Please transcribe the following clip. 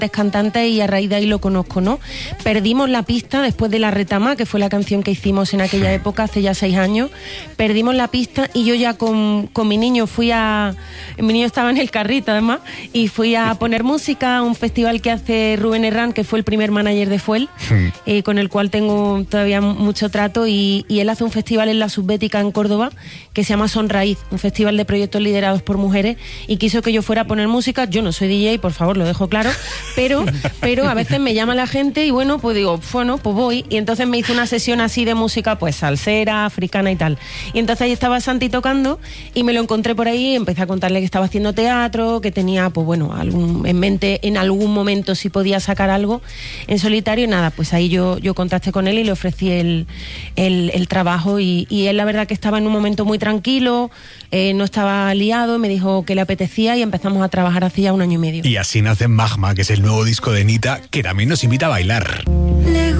cantantes y a raíz de ahí lo conozco, ¿no? Perdimos la pista después de La Retama, que fue la canción que hicimos en aquella época, hace ya 6 años. Perdimos la pista y yo ya con mi niño mi niño estaba en el carrito además, y fui a poner música a un festival que hace Rubén Herrán, que fue el primer manager de Fuel, con el cual tengo todavía mucho trato, y él hace un festival en la Subbética en Córdoba que se llama Sonraíz, un festival de proyectos liderados por mujeres, y quiso que yo fuera a poner música. Yo no soy DJ, por favor, lo dejo claro, pero a veces me llama la gente y bueno, pues digo, bueno, pues voy. Y entonces me hizo una sesión así de música, pues salsera, africana y tal. Y entonces ahí estaba Santi tocando y me lo encontré por ahí, empecé a contarle que estaba haciendo teatro, que tenía, pues bueno, en mente en algún momento si podía sacar algo en solitario, y nada, pues ahí yo contacté con él y le ofrecí el trabajo, y él la verdad que estaba en un momento muy tranquilo, no estaba liado, me dijo que le apetecía y empezamos a trabajar hace ya 1 año y medio. Y así nace Magma, que es el nuevo disco de Nita, que también nos invita a bailar.